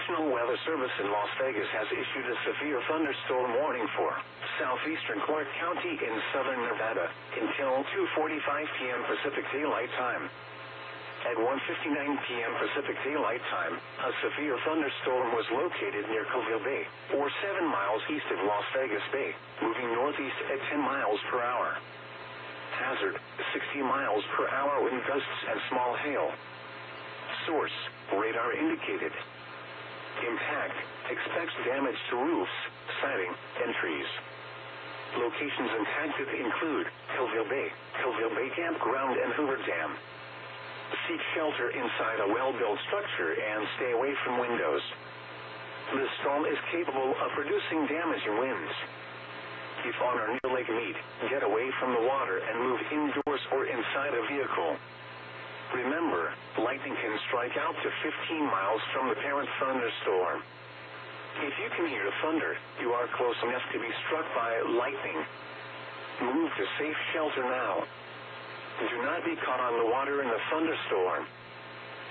National Weather Service in Las Vegas has issued a severe thunderstorm warning for southeastern Clark County in southern Nevada until 2:45 p.m. Pacific Daylight Time. At 1:59 p.m. Pacific Daylight Time, a severe thunderstorm was located near Coville Bay, or 7 miles east of Las Vegas Bay, moving northeast at 10 miles per hour. Hazard, 60 miles per hour wind gusts and small hail. Source, radar indicated. Impact, expects damage to roofs, siding, and trees. Locations impacted include Coville Bay Campground and Hoover Dam. Seek shelter inside a well-built structure and stay away from windows. The storm is capable of producing damaging winds. If on or near Lake Mead, get away from the water and move indoors or inside a vehicle. Remember, lightning can strike out to 15 miles from the parent thunderstorm. If you can hear thunder, you are close enough to be struck by lightning. Move to safe shelter now. Do not be caught on the water in the thunderstorm.